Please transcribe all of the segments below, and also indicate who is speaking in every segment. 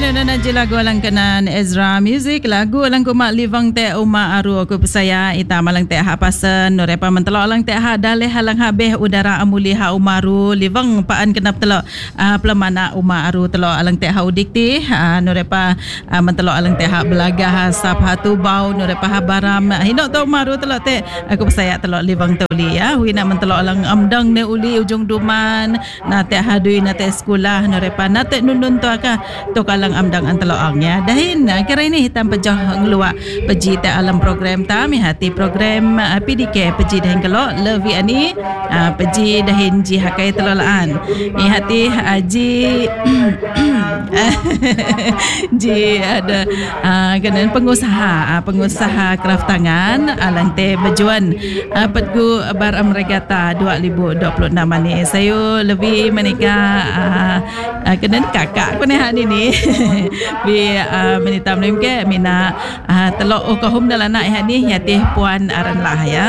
Speaker 1: na je lagu alang kanan Ezra Music lagu alang ko mak livang te uma aru aku pesaya ita malang te ha pasen no repa mentelo alang te ha daleh halang habeh udara amuli ha umaru livang paan kenap telo pelamana uma aru telo alang te ha udikti no repa mentelo alang te ha belaga ha sap ha tu bau no repa ha baram hinok to umaru telo te aku pesaya telo livang te uli ya wi nak mentelo alang amdang ne uli ujung duman na te ha dui na te sekolah no repa na te nunun to ka to kalang amdang antelo angnya dahin kira ini hitam pejah ngeluak peji te alam program mi hati program PDK peji dahin kelo levi ani peji dahin ji hakai telolaan ni hati ji ji ada kenan pengusaha kraft tangan alang te bejuan petgu bar amregata 2026 ni saya lebih menikah kenan kakak ko ni hani ni bi menitam lim ke mina telok kahum dalam anak hani yati puan aran lah ya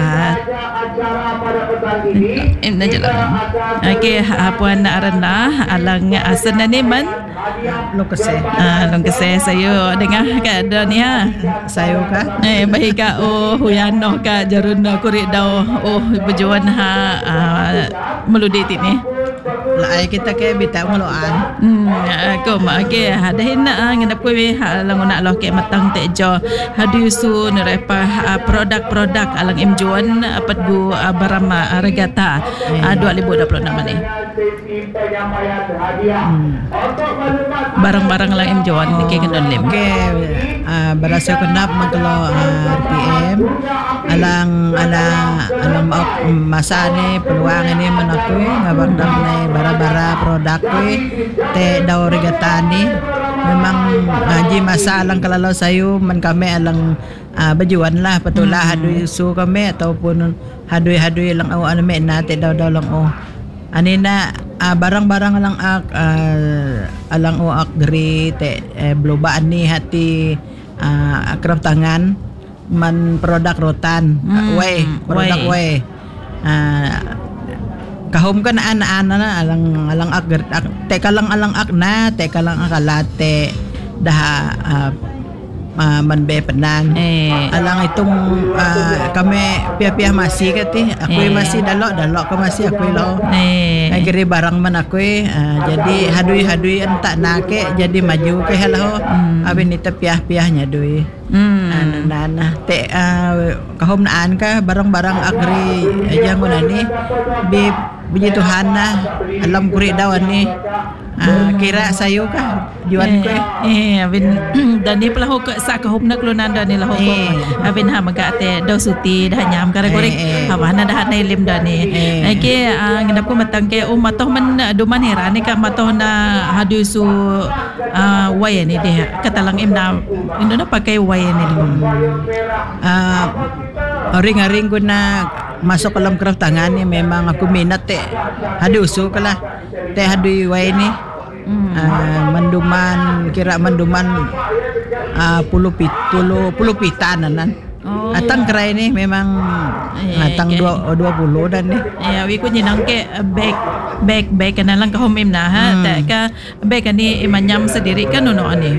Speaker 1: ini jalan okey puan aran lah alang asana ni man Longkese saya dengar kat ada ni
Speaker 2: saya ka
Speaker 1: baik ka huyano ka jarun kurik dau berjuan meludi ni
Speaker 2: lai kita ke bita ngoloan
Speaker 1: ko ma ke hadahin ngendap ko lang nak loh ke matang te jo hadisu nerepa produk alang imjuan petgu barama regata 2026 ni barang-barang lang imjuan ni ke kendon lim
Speaker 2: ke berasa kenap mangkelo RPM alang masa ni peluang ini menakui ngabardam ni bara-bara produk kuy te daw regata ni memang haji masa alang kalalau sayu man kami alang bajuan lah patulah hadui su kami ataupun hadui lang aname na te daw lang anina barang-barang alang gri te blobaan ni hati akrab tangan man produk rotan produk kahom kan ana alang agar te kalang alang akna te kalang akalate dah manbe penan alang itong kami pia masih kati aku masih dalok ke masih aku lo agri barang man aku jadi hadui entak nake jadi maju ke halo abin ita piah-piahnya dui nana te kahom naan ka barang-barang agri aja ngunani bi puji Tuhan alam kuri dawan ni kira sayo ka juan ko
Speaker 1: abin dani pelahu ke sak kahum nak lunan dani lahu abin ha magate daw suti dah nyam kare korek hawana dah nai lim dani ke ngendap ko matang ke matoh man duman herani ka matoh na hadisu waya ni deh katalang imna indona pakai waya ni ring-ring ko na masuk dalam kraft tangan ni memang aku minat te hadusu kala te hadui wai ni menduman puluh pitan nan atang kerai ni memang atang 20 dan ni ya wi ko nyinang ke bag kana lang ka homim na ta ka bag ani imanyam sendiri kan no ani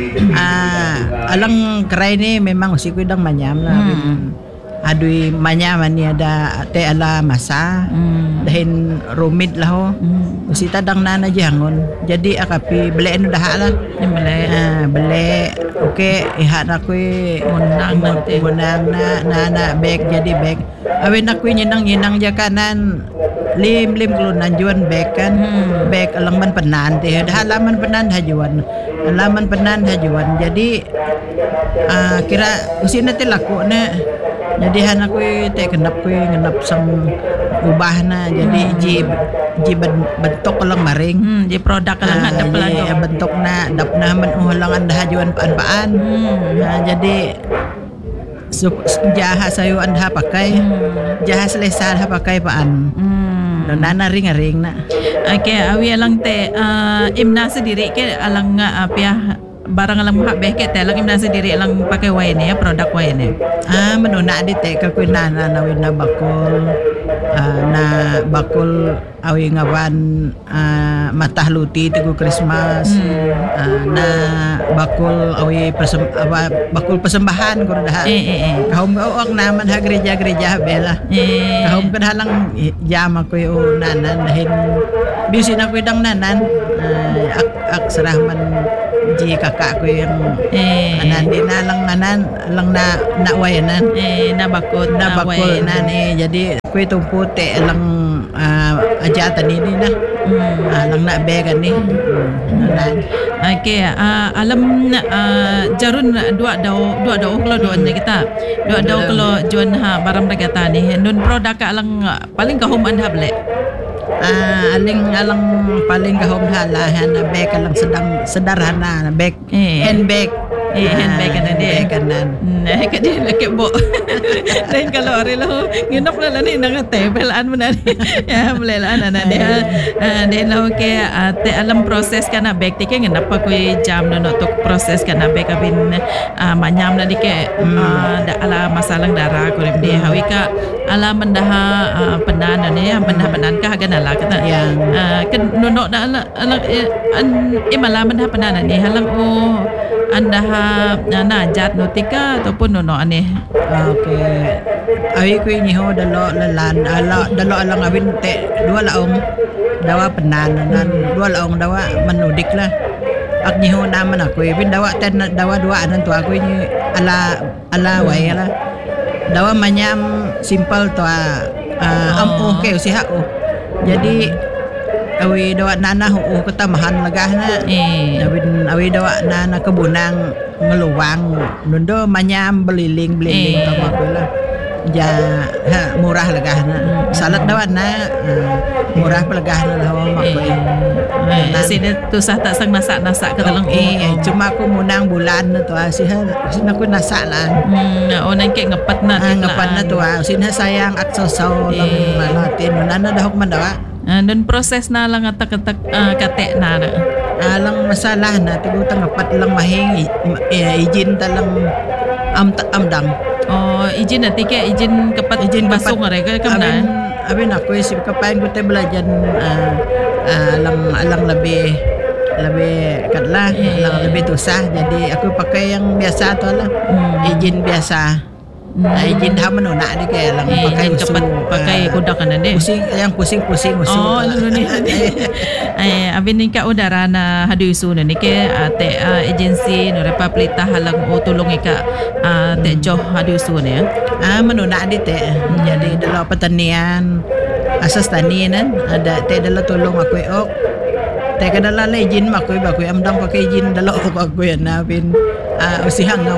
Speaker 2: alang kerai ni memang usi ko dang manyam lah adui manyaman ni ada te ala masa dahin rumit lah ho usi tadang nana jangon jadi akapi bele anu dah lah bele oke ihat aku menang na bag jadi bag awin aku nyinang jakanan lim kelunan juan bag kan bag alang man penan te halaman penan hajuan jadi kira usi na te laku na jadi han aku te ngenap sang ubah na jadi ji bentuk lang maring
Speaker 1: ji produk lang hadap lang
Speaker 2: bentuk na dap na man ulang anda hajuan paan jadi jaha sayu anda pakai jaha selesa anda pakai paan nana ring na
Speaker 1: okay awi alang te imna sendiri ke alang piah barang alang habeh ke telang imna sendiri alang pakai wine ya produk wine.
Speaker 2: Menuna di te ka kunana na win na bakul awi ngawan matah luti tigu Christmas na bakul awi bakul persembahan kur dah kaum awak naman ha gereja bela kaum kan halang jam aku yo nanan dahin bisin aku dang nanan ak serahman ji kakak ko yang anan di nalang na wayanan
Speaker 1: na bakul
Speaker 2: nan jadi ko tumpu te lang ajatan ini na lang na began ni nanan
Speaker 1: okay alam jarun dua daw kalau doan kita dua daw kalau juan barang regata ni nun produk ka alang paling kahum anda ble
Speaker 2: alang paling kahom halahan na bag lang sederhana na bag handbag
Speaker 1: kan dia
Speaker 2: kanan
Speaker 1: kadi laki bo lain kalau ari lo nginop la ni nang tebelan benar ya melelan ana dia lo ke te alam proses kana bag tike ngenap ko jam no tok proses kana bag kabin manyam na dike da ala masalang darah ko dia hawi ka ala mendah penan ni mendah penan ka hagan ala kata kan nono da ala imala mendah penan ni halang anda najat notika ataupun nono ane
Speaker 2: okay awi ko ni ho dalo lalan dalo alang awin te dua laong dawa penan nan dua laong dawa menudik lah ak ni ho naman ako win dawa ten dawa dua anan tu aku ni ala way ala dawa manyam simple to okay usiha jadi awi dawa nana ketamahan lagahna awi dawa nana kebunang ngeluwang nundo manyam beliling kama kula ja murah lagahna salat dawa na murah pelagahna hawa makoy
Speaker 1: sini tu sah tak sang nasak ke dalam
Speaker 2: cuma aku munang bulan na to asiha sina ko nasalan
Speaker 1: onan ke ngapat na
Speaker 2: tu sina sayang at sasaw lang malatin nana dahok man dawa
Speaker 1: dan proses na lang atak kate na
Speaker 2: alang masalah na tigo tangapat lang mahing izin talang amdang
Speaker 1: izin na tike izin kapat izin basong are ka na
Speaker 2: abin ako isip kapain ko te belajan alang lebih katlah alang lebih tusah jadi aku pakai yang biasa tu lah izin biasa izin dah menuna di kaya lang pakai
Speaker 1: cepat pakai kudak kan dia
Speaker 2: pusing usul
Speaker 1: ni abin ni ka udara na hadu isu ni ke te agensi no repa pelita halang tulong ika te joh hadu isu ni
Speaker 2: menuna di te jadi dalam pertanian asas tani nan ada te dalam tolong aku te kadala izin makoy bakoy amdang pakai izin dalam aku na bin usihangam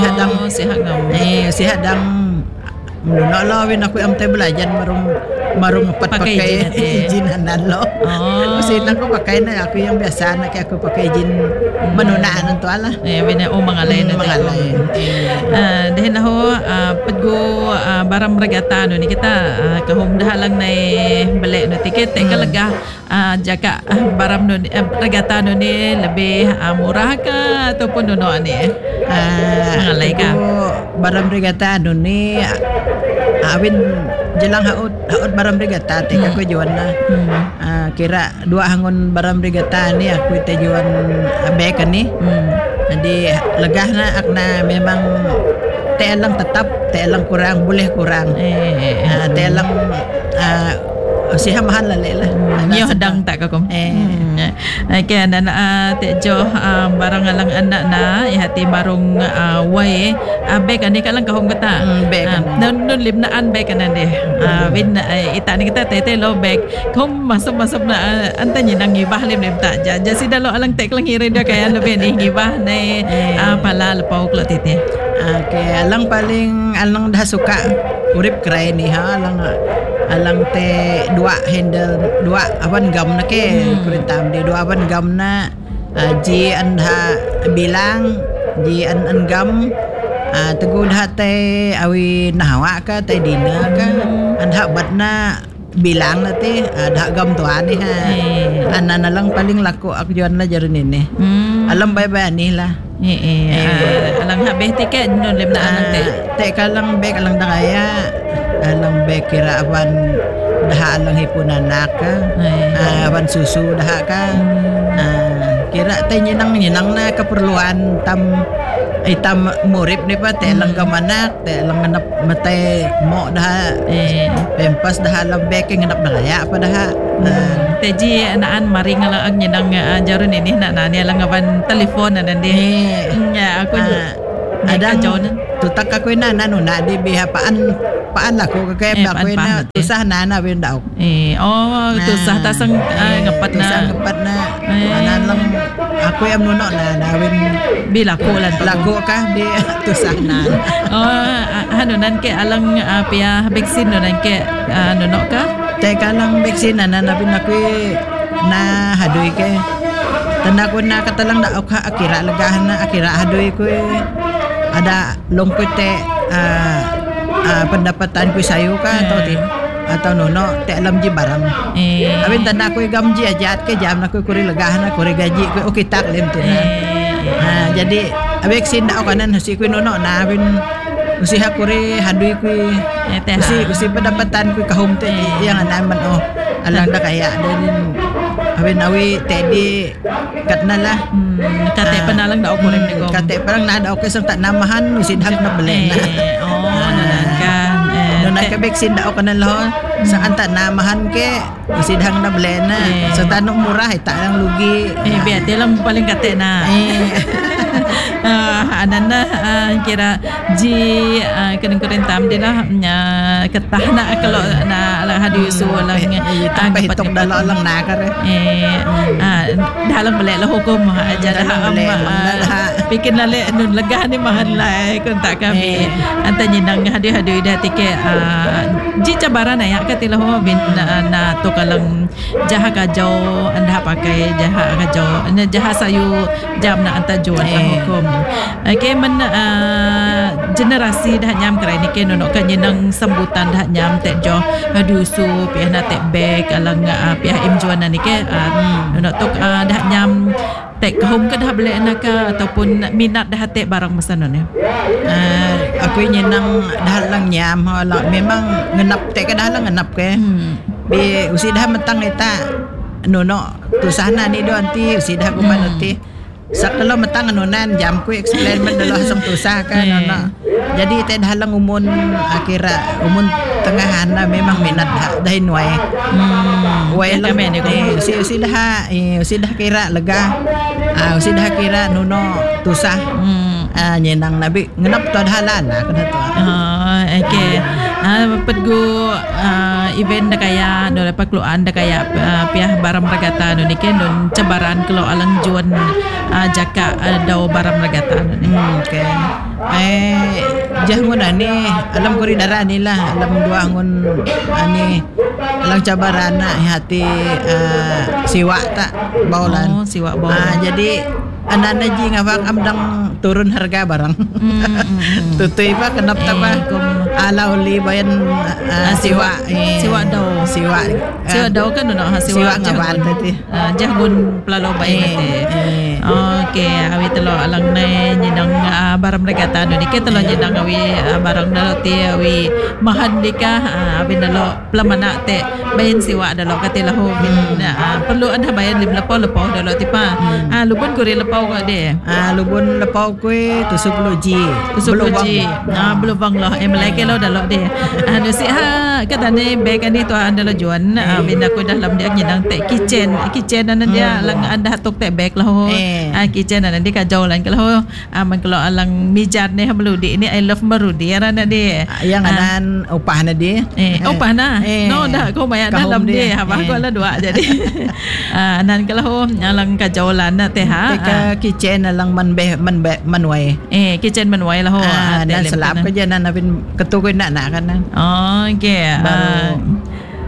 Speaker 2: menuna lo win aku am te belajar marung pakai izin hanan lo usihan ko pakai na aku yang biasa na kaya aku pakai izin menuna anan to ala
Speaker 1: bina mangalay na dahil ho paggo barang regata no ni kita kahum dahalang na balik no tiket te kalaga jaka barang no regata no ni lebih murah ka ataupun no ani mangalay ka
Speaker 2: barang regata no ni awin jelang haut barang regata te ka ko juan na kira dua hangon barang regata ni aku te juan bek ni jadi legah na akna memang te lang tetap te lang kurang boleh kurang te lang siha mahal lale lah
Speaker 1: nyo hadang tak ka kom kaya dan te jo barang alang anak na ihati barong way bek ani kalang kahom kata non limnaan bek kan de win ita ni kita te lo bek kom masuk na antanya nang ngibah lim tak jadi dalo alang tek lang hire dia kaya lebih ni ngibah na pala lepau klo tete
Speaker 2: alang paling alang dah suka urip kray ni alang te dua handle dua awan gam na ke kuritam di dua awan gam na ji anda bilang ji an gam tegud hate awi nahawa ka te dina ka anda bat na bilang nanti dah gam tuan ni ha. Anak nalang paling laku aku jual lah jarum ini. Alam bye-bye ni lah.
Speaker 1: Alang habis tiket nun lem na alang
Speaker 2: te kalang bek alang dangaya. Alang bek kira awan dah alang hipunan nak ka. Awan susu dah ka. Kira te nyenang na keperluan tam murid ni pa te lang gamanak te lang nganap matay mo dah pempas dah lembek nganap daya pa dah
Speaker 1: teji naan mari ngalang nyenang jarun ini na ni lang aban telefon na ndi ya aku
Speaker 2: ada tutak aku na di biha paan lah ko kay ba ko na tusah na win daw
Speaker 1: tusah tasang ngapat
Speaker 2: na anan lang ako am nuno na win
Speaker 1: bilakulan
Speaker 2: lago ka di tusah na
Speaker 1: hanunan ke alang pia vaksin nunan ke nuno ka
Speaker 2: te kalang vaksin na bin ako na hadoy ke tanda ko na katalang da ka akira lagahan na akira hadoy ko ada longkot te pendapatan ko sayo ka atau nono te alam ji barang abin tanda ko gamji ajat ke jam na ko kuri lagahan na kuri gaji ko okay tak lem tu na jadi vaksin da kanan hasi ko nono na abin usiha kuri hadui ko usi pendapatan ko kahum te yang anaman alang da kaya dan abin awi tedi katna lah
Speaker 1: kate panalang da ko rem ni ko
Speaker 2: kate parang na da okay sang tak namahan usi dak na belen
Speaker 1: nanan ka
Speaker 2: nak vaksin dah ako nan lo sa anta namahan ke sidhang na blena sa tanong murah tak lang lugi
Speaker 1: biate lang paling kate na anan na kira ji kenen tam din lah ketah na kalau na lang hadiusu lang
Speaker 2: hitok dalo lang nakar
Speaker 1: dalam balik lah hukum aja dah bikin lale nun lega ni mahal lah kun tak kami antanya nang hadiu dah tiket ji cabaran ya katilah ho bin na to kalang jaha kajau anda pakai jaha kajau jaha sayu jam na anta jual hukum ke men generasi dah nyam kerai ni ke nono kan nang sambutan dah nyam te jo hadusu piah na te beg alang piah imjuan ni ke nono tok dah nyam tek home ke dah boleh nak ataupun minat dah tek barang masanon ya
Speaker 2: aku nyenang dah lang nyam memang ngenap tek dah lang ngenap ke bi usi dah metang eta nono tu sana ni do anti usi dah kumanuti sakalo metang anunan jam ku explain men dalo asam tusah kan nono jadi te dah lang umun akira umun tengahan na memang minat dah inway way lang usi dah kira lega usi dah kira nuno tusah nyenang nabi ngenap tu dah lana kan tu
Speaker 1: okay pedgu event dah kaya do lepas keluan dah kaya piah barang regata no ni ken don cabaran kalau alang juan jaka do barang regata
Speaker 2: okay jahmun ani alam kuri darah ni lah alam dua ngun ani alang cabaran na hati siwa tak baulan
Speaker 1: siwa bau
Speaker 2: jadi anak-anak ji ngafak amdang turun harga barang tutui pa kenap ta pa alau li bayan siwa
Speaker 1: daw kan no siwa
Speaker 2: ngawan tadi
Speaker 1: jahgun pelalo bayan okay awi telo alang na nyinang barang regata no ni ke telo nyinang awi barang dalo ti awi mahan dika awi dalo plamana te bayan siwa dalo katila ho perlu ada bayan 50 lepo dalo ti pa lubun kuri lepo ko de
Speaker 2: lubun lepo ko tu 10 ji
Speaker 1: belum lah emleke lo dalo de anu si kata ni beg ani tu anda lo juan benda ko dalam dia nyinang te kitchen anan dia lang anda tok te beg lah ho kitchen anan dia kajaulan kalau man kalau alang mijar ni hamludi ni I love marudi arana de
Speaker 2: yang anan upah na di
Speaker 1: upah na no dah ko maya dalam dia apa ko la dua jadi anan kalau alang kajaulan na te
Speaker 2: kitchen lang manway
Speaker 1: kitchen manway lah ho
Speaker 2: dan selap ko dyan na nabin katukoy na kan
Speaker 1: okay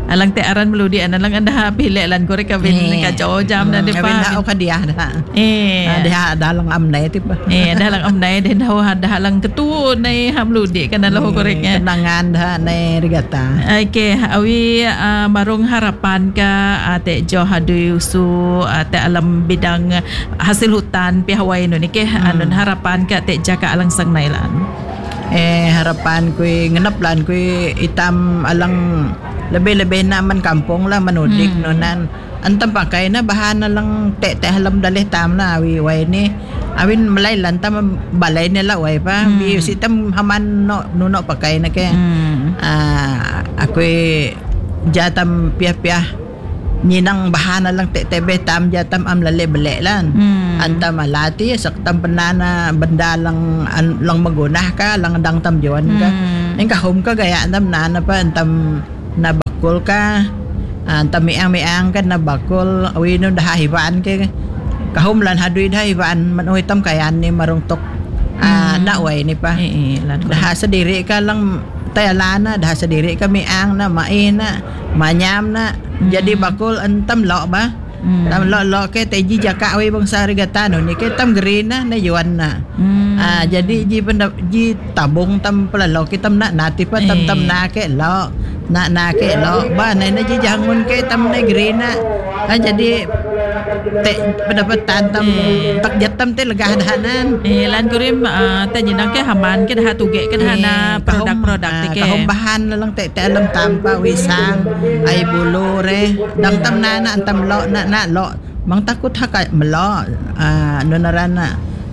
Speaker 1: alang te aran meludi analang anda pilih lan korek kawin kacau jam dan
Speaker 2: kawin dah ka dia dah dia dalang amnai tiba
Speaker 1: dalang amnai den dalang ketu nai hamludi kan aloh koreknya
Speaker 2: kenangan dah nai rigata
Speaker 1: okay awi marung harapan ka ate jo hadu usu ate alam bidang hasil hutan pi Hawaii no ni ke anon harapan ka ate jaka alang sang nailan
Speaker 2: harapan ko ngenap lan ko itam alang lebih-lebih naman kampung lah manudik nonan antam pakai na bahan lang te halam dalih tam na awi wai ni awin malay lantam balay nila wai pa bi sitam haman no pakai na ke ako jatam piah ninang bahana lang te tam jatam am lale bele lan anta malati saktam penana benda lang magunah ka lang dang tam juan ka engka hom ka gaya antam nana pa antam na bakul ka antam miang kan na bakul awi no dah hiban ke kahom lan hadui dah hiban manoy tam kayan ni marungtok na way ni pa dah sendiri ka lang tayalana dah sendiri ka miang na maina manyam na jadi bakul antam lo ba tam lo ke teji jaka awi bangsa rigata no ni ke tam green na yuan na jadi ji tabung tam pelalo kitam na nati pa tam na ke lo na ke lo ba na ji jangun ke tam na green na jadi te pendapatan tam tak jatam te legah dahanan
Speaker 1: lan kurim te jinang ke haman ke dah tuge ke dahana produk-produk te ke
Speaker 2: kahom bahan lang te alam tampa wisang ay bulu re dang tam na antam lo na lo mang takut ha ka melo nonarana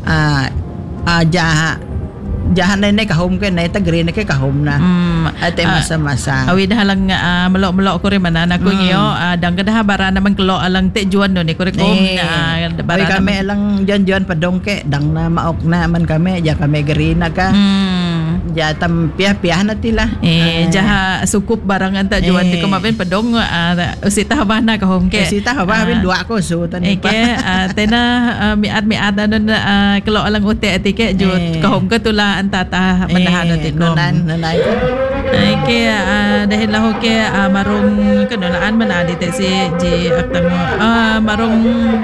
Speaker 2: jahan na kahom ke na ta green ke kahom na ate masa-masa
Speaker 1: awi dah lang melok-melok ko rin manana ko ngiyo dang kedah bara naman kelo alang te juan no ni ko rekom
Speaker 2: bara kami alang juan padong ke dang na maok na man kami ja kami green na ka ja tam piah-piah na tila
Speaker 1: jaha sukup barangan ta juan ti ko maben padong usita habana kahom ke
Speaker 2: usita habana dua ko su tan
Speaker 1: ke tena miat anon kelo alang ute atike jut kahom ke tula antata mandahan ti
Speaker 2: nanay
Speaker 1: ke dahil lahu ke marong kanolaan manadi te si ji aktang marong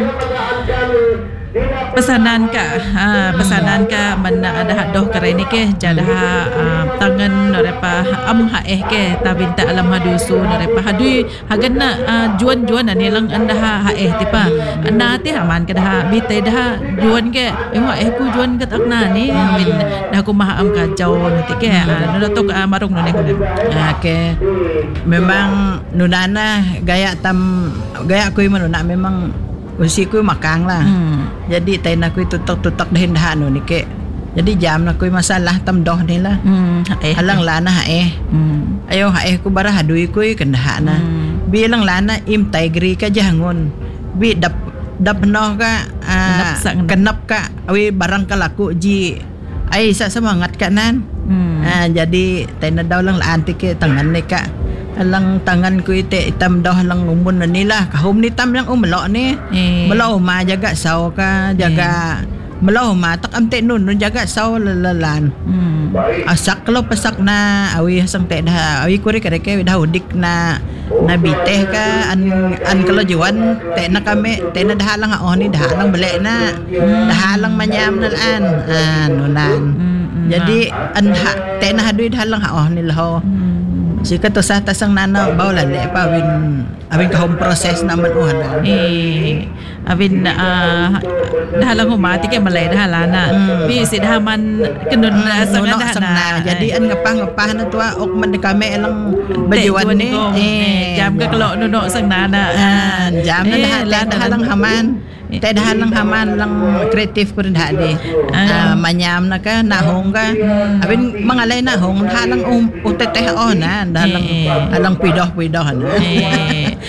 Speaker 1: pesanan ka man ada hadoh karene ke jadah tangan norepa am haeh ke tabinta alam hadusu norepa hadui hagan na juan ani lang anda haeh tipa anda ti haman ke dah bite dah juan ke ku juan ke takna ni min dah ku maham ka jauh nanti ke notok marong none ko
Speaker 2: ke memang nunana gaya ko manuna memang usi ko makang lah jadi tay na ko tutok dahin dahan no ni ke jadi jam na ko masalah tam doh nila halang lana ayo ko bara hadui ko kendahana bilang lana im taigri ka jangon bi dap no ka kenap ka awi barang ka laku ji ay sa semangat kanan jadi tay na daw lang laanti ke tangan ni ka alang tangan ko ite itam daw lang umun na nila kahum ni tam lang umlo ni melo ma jaga saw ka jaga melo ma tak amte nun jaga saw lalalan asak lo pasak na awi sang te dah awi ko re ke dah udik na biteh ka an kalo juan te na kami te na dah lang ni dah lang bele na dah lang manyam na nunan jadi an te na hadui dah lang ni laho sika to sa tasang nana bawlan le pa awin kahom proses naman uhanan
Speaker 1: awin dahalang humati ke malay dahalana bi sidhaman kenun sang dahana
Speaker 2: jadi an ngapah na tuwa ok man kami elang bajuan ni
Speaker 1: jam ke kelo nuno sang nana
Speaker 2: jam na dahalang haman te dahalang haman lang kreatif ko rin hadi manyam na ka nahong ka awin mangalay nahong dahalang uteteh na dahalang pidoh na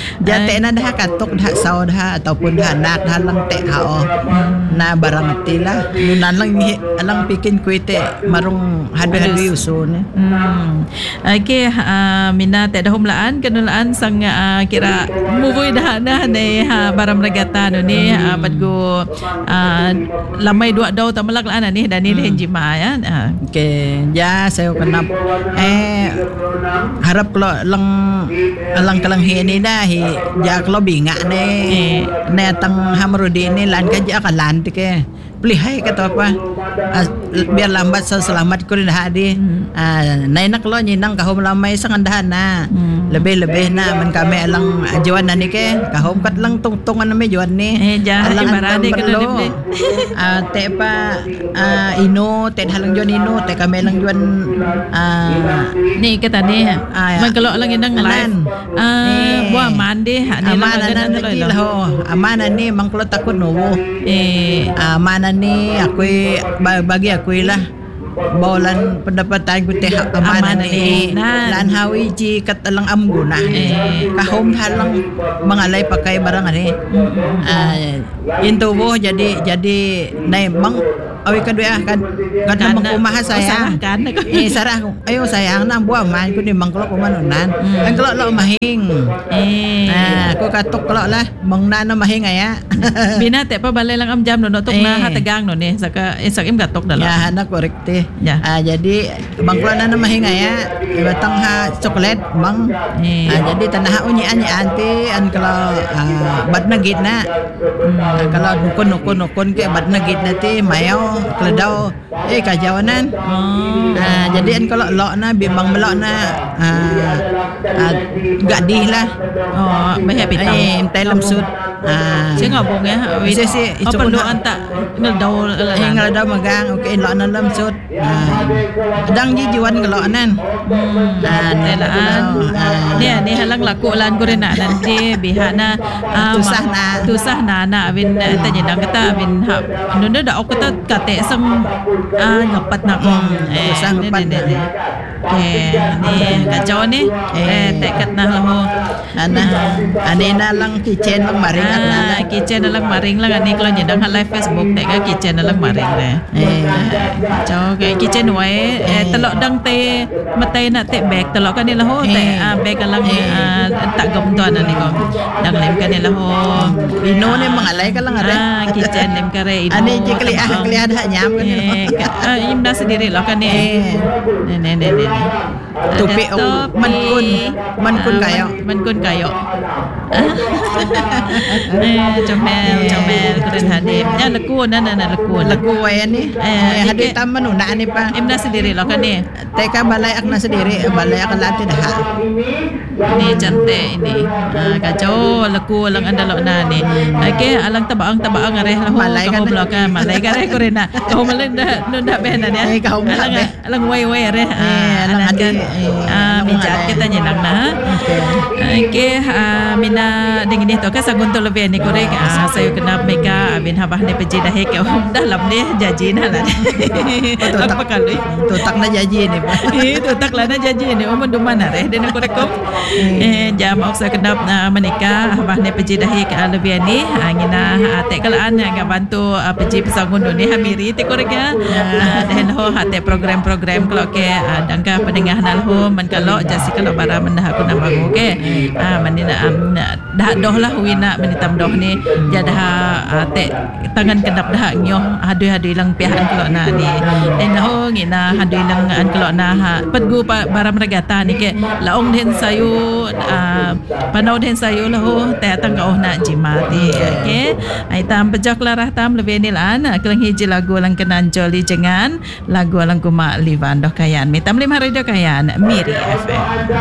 Speaker 2: Jate na dah katok dah saw dah ataupun dah anak dah lang te hao na barang tila nunan lang alang pikin kuite marung hadu-hadu usun.
Speaker 1: Okay, mina te dah humlaan kanulaan sang kira move dah ni barang regata ni padgo lamay dua daw tamalak laan ni dan ni jima ya.
Speaker 2: Okay, ya saya kenap harap kalau alang kalang hini dah ja kalau binga ne tang Hamrudi ni lan ka ja kalan tike pelihai kata apa biar lambat selamat ko rin hadi nay nak lo nyinang kahom lamay sa kandahan na lebih-lebih na man kami alang juan na ni ke kahom kat lang tungtungan na may juan ni
Speaker 1: alang
Speaker 2: barade ka te pa ino te halang juan ino te kami lang juan
Speaker 1: ni kata ni man kalau lang inang live buah mandi
Speaker 2: amana na nagilaho amana ni mangkulo takot nuwo amana ni ako'y bagi ako'y lah bawlan pendapatan ko te amana ni lan hawi ji katalang amguna kahom halang mangalay pakai barang ani intubo jadi nay mang awi kadua kan mangkumaha sayang sarah ayo sayang nang buah man ko ni mangkulo kumanunan ang kalo lo mahing ko katok kalo lah mangnana mahing aya
Speaker 1: binate pa balay lang am jam no tok na hatagang no ni saka im katok dalo
Speaker 2: ya anak korrekte jadi mangkulo na mahing aya batang ha coklat mang jadi tanah unyi anti an kalau bad nagit na kalau nukon ke bad nagit na ti mayo keledau kajawanan jadi an kalau lo na bimbang melok na gadih lah
Speaker 1: bahaya pitam
Speaker 2: dalam sud
Speaker 1: saya ngabung ya perlu anta ngeldau
Speaker 2: magang okay lo na dalam sud dang ji jiwan kalau anan
Speaker 1: ni halang laku lan ko rin na nanti bihana tusah na bin tanya dang kata bin nunda da ok kata kate sang ngapat na ko
Speaker 2: sang ngapat
Speaker 1: ni kacau ni tekat na ho ani na lang kitchen lang maring kitchen na lang maring lang ani kalau nyedang live Facebook teka kitchen na lang maring na kacau ke kitchen wae telok dang te matay na te bag telok kan nila ho te bag lang tak gomtuan ani ko dang lem kan nila ho
Speaker 2: ino ni mangalay ka lang are
Speaker 1: kitchen lem kare ino
Speaker 2: ani jikli ada nyam kan
Speaker 1: imna sendiri lo kan ni
Speaker 2: tupi mankun kayo
Speaker 1: comel keren hadim ya leku
Speaker 2: wae ni hadim taman una ni pa
Speaker 1: imna sendiri lo kan ni
Speaker 2: teka balay akna sendiri balay ak lati dah
Speaker 1: ni cantik ini kacau leku lang andalo na ni okay alang tabaang areh lahu kahom lo kan malay ka re korena kahom malenda nunda benan ya alang way reh alang kan bijak kita nyelang na okay mina dingin itu ka sagun to lebih ni korek saya kena meka bin habah ni peji dah ke dalam ni jaji na lah apa kali
Speaker 2: tutak na jaji ni
Speaker 1: tutak lah na jaji ni umon dumana reh den korek kom jam ok saya kena menikah habah ni peji dah ke lebih ni ngina ate kalaan yang bantu peji pesangun ni hamiri te korek ya den ho hate program-program kalau ke dangka pendengar nalho man kalau jasi kalau bara mendah aku nak bangun ke manina dah doh lah wina menitam doh ni jadah te tangan kedap dah nyoh hadu lang pihan kalau na ni den ho ngina hadu lang an kalau na petgu bara regata ni ke laong den sayu panau den sayu lahu te tang ka na jimati ke ai tam pejak larah tam lebih ni lan kelang hiji lagu lang kenan joli jengan lagu lang kuma livan doh kayan mitam 5 radio kayan Miri FM